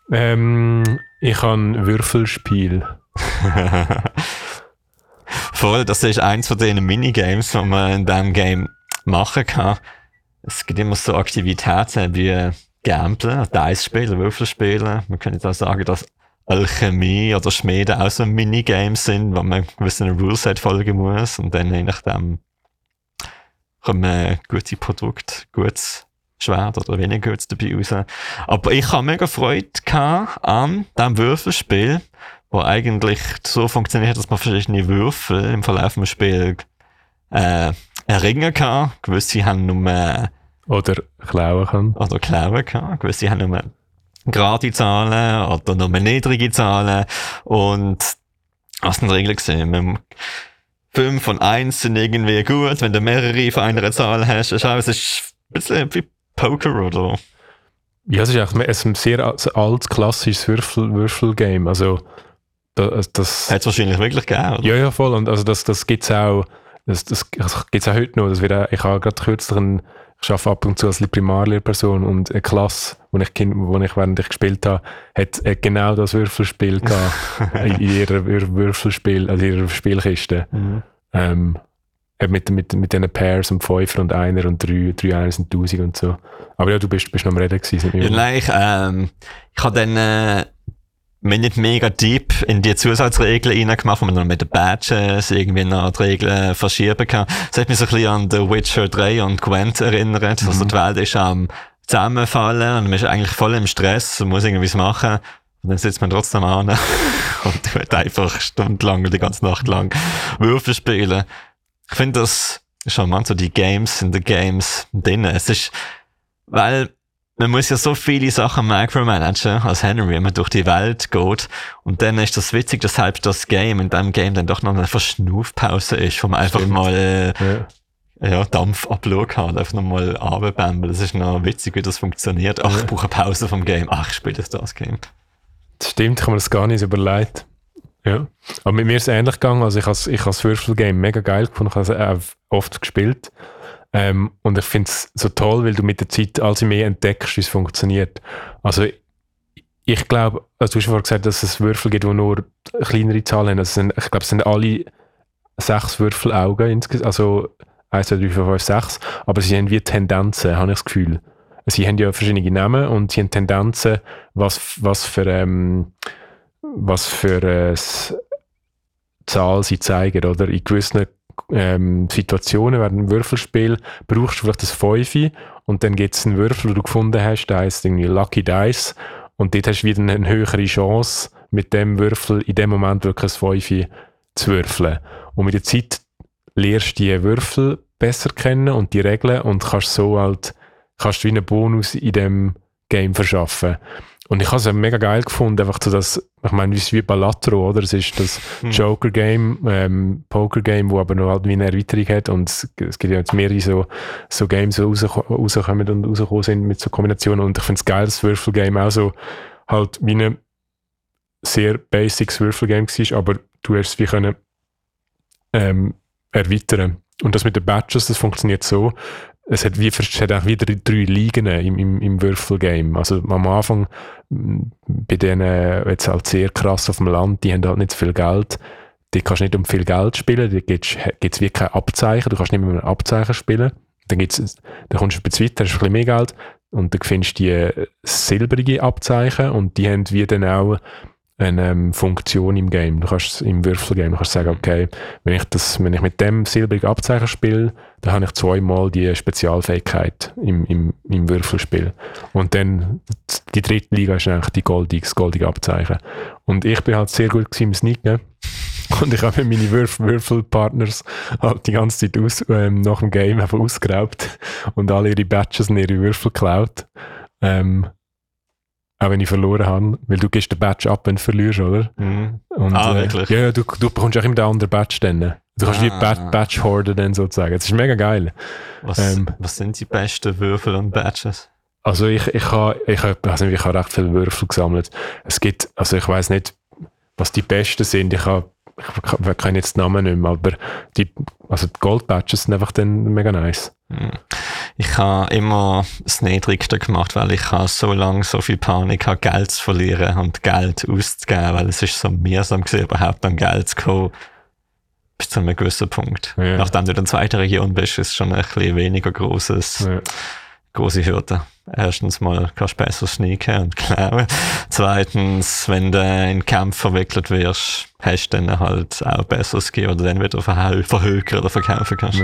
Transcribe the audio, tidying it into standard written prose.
Ich habe ein Würfelspiel. Voll, das ist eins von diesen Minigames, die man in diesem Game machen kann. Es gibt immer so Aktivitäten wie Gamblen, Dice spielen, Würfelspielen. Man könnte jetzt auch sagen, dass Alchemie oder Schmieden auch so Minigames sind, wo man gewisse Ruleset folgen muss und dann je nachdem kommen gute Produkte, gutes Schwert oder weniger gutes dabei raus. Aber ich habe mega Freude gehabt an diesem Würfelspiel, wo eigentlich so funktioniert, dass man verschiedene Würfel im Verlauf des Spiels erringen kann. Gewisse haben nur Oder klauen kann. oder klauen kann. Gewisse haben nur gerade Zahlen oder nur niedrige Zahlen. Und was sind die Regeln gesehen? 5 und 1 sind irgendwie gut, wenn du mehrere von einer Zahl hast. Es ist ein bisschen wie Poker oder. Ja, es ist auch ein sehr altes, klassisches Würfelgame. Also, das Hat es wahrscheinlich wirklich gegeben, oder? ja, voll. Und also das gibt es auch, das gibt's auch heute noch. Ich habe gerade kürzlich ich arbeite ab und zu als Primarlehrperson und eine Klasse, wo ich während ich gespielt habe, hat genau das Würfelspiel gehabt in ihrer Würfelspiel, also ihrer Spielkiste. Mit diesen Pairs und 5 und 1 und 3 1 und 1000 und so. Aber ja, du bist noch am Reden gewesen. Ja, nein, ich habe dann mich nicht mega deep in die Zusatzregeln reingemacht, wo man dann mit den Badges irgendwie noch die Regeln verschieben kann. Das hat mich so ein bisschen an The Witcher 3 und Gwent erinnert. Also die Welt ist am Zusammenfallen und man ist eigentlich voll im Stress und muss irgendwie was machen. Und dann sitzt man trotzdem an und tut einfach stundenlang, die ganze Nacht lang Würfel spielen. Ich finde, das ist schon manchmal so die Games in den Games drin. Es ist, weil man muss ja so viele Sachen micromanagen als Henry, wenn man durch die Welt geht. Und dann ist das witzig, dass halt das Game in diesem Game dann doch noch eine Verschnaufpause ist, wo man einfach mal Dampf abschauen kann, einfach nochmal runterbämbeln. Das ist noch witzig, wie das funktioniert. Ach, ich brauche eine Pause vom Game. Ach, ich spiele das Game. Das stimmt, ich habe mir das gar nicht so überlegt. Ja. Aber mit mir ist es ähnlich gegangen. Also ich habe das Würfelgame mega geil gefunden. Ich habe es auch oft gespielt. Und ich finde es so toll, weil du mit der Zeit also mehr entdeckst, wie es funktioniert. Also ich glaube, also du hast vorhin gesagt, dass es Würfel gibt, die nur kleinere Zahlen haben. Also ich glaube, es sind alle 6 Würfelaugen insgesamt. Also 1, 2, 3, 4, 5, 6. Aber sie haben wie Tendenzen, habe ich das Gefühl. Sie haben ja verschiedene Namen und sie haben Tendenzen, was für Zahl sie zeigen. Oder in gewissen Situationen während einem Würfelspiel brauchst du vielleicht das 5 und dann gibt es einen Würfel, den du gefunden hast, der heisst irgendwie Lucky Dice und dort hast du wieder eine höhere Chance, mit dem Würfel in dem Moment wirklich ein 5 zu würfeln. Und mit der Zeit lernst du die Würfel besser kennen und die Regeln und kannst du wie einen Bonus in dem Game verschaffen. Und ich habe es mega geil gefunden, einfach so das, ich meine, wie Balatro, oder? Es ist das Joker-Game, Poker-Game, wo aber noch halt wie eine Erweiterung hat und es gibt ja jetzt mehrere so Games, die rauskommen und rausgekommen sind mit so Kombinationen und ich finde es geil, das Würfelgame auch so halt wie ein sehr basics Würfelgame war, aber du hast es wie können erweitern. Und das mit den Badges, das funktioniert so, es hat auch wieder 3 Ligen im Würfelgame. Also am Anfang bei denen jetzt halt sehr krass auf dem Land, die haben halt nicht so viel Geld. Die kannst du nicht um viel Geld spielen, da gibt es wie kein Abzeichen, du kannst nicht mit einem Abzeichen spielen. Dann kommst du ein bisschen weiter, hast ein bisschen mehr Geld und dann findest du die silbrige Abzeichen und die haben wie dann auch eine Funktion im Game. Du kannst im Würfelgame sagen, okay, wenn ich mit dem silbrigen Abzeichen spiele, dann habe ich 2-mal die Spezialfähigkeit im Würfelspiel. Und dann die dritte Liga ist eigentlich das goldige Abzeichen. Und ich bin halt sehr gut im Sneaken. Und ich habe meine Würfelpartners halt die ganze Zeit nach dem Game einfach ausgeraubt und alle ihre Badges und ihre Würfel geklaut. Auch wenn ich verloren habe, weil du gibst den Badge ab, wenn du verlierst, oder? Mhm. Und, wirklich? Ja, du bekommst auch immer den anderen Badge dann. Du kannst wie Badge horden dann sozusagen. Das ist mega geil. Was sind die besten Würfel und Badges? Also ich habe recht viele Würfel gesammelt. Es gibt, also ich weiss nicht, was die besten sind. Ich kenne jetzt den Namen nicht mehr, aber die Gold-Badges sind einfach dann mega nice. Ich habe immer das Niedrigste gemacht, weil ich habe so lange so viel Panik hatte, Geld zu verlieren und Geld auszugeben, weil es ist so mühsam gewesen, überhaupt an Geld zu kommen. Bis zu einem gewissen Punkt. Ja. Nachdem du in der zweiten Region bist, ist es schon ein bisschen weniger grosse Hürde. Erstens mal kannst du besser sneaken und klauen. Zweitens, wenn du in Kampf verwickelt wirst, hast du dann halt auch besseres Skill, oder dann wieder verhökern oder verkaufen kannst.